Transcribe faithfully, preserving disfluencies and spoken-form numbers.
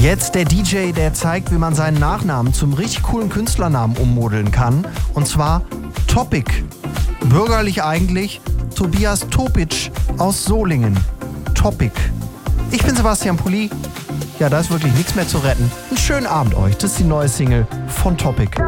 Jetzt der D J, der zeigt, wie man seinen Nachnamen zum richtig coolen Künstlernamen ummodeln kann. Und zwar Topic. Bürgerlich eigentlich Tobias Topic aus Solingen. Topic. Ich bin Sebastian Pulli. Ja, da ist wirklich nichts mehr zu retten. Einen schönen Abend euch. Das ist die neue Single von Topic.